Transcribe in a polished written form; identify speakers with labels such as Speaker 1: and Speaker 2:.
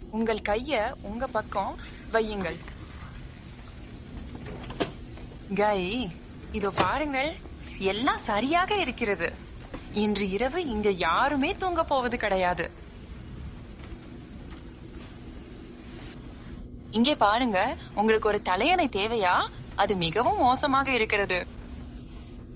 Speaker 1: உங்கள் கைய உங்க பக்கம் வையுங்கள். கை, இதோ பாருங்கள், எல்லாம் சரியாக இருக்கிறது. இன்று இரவு இங்க யாருமே தூங்க போவது கிடையாது. இங்கே பாருங்க, உங்களுக்கு ஒரு தலையணை தேவையா? அது மிகவும் மோசமாக இருக்கிறது.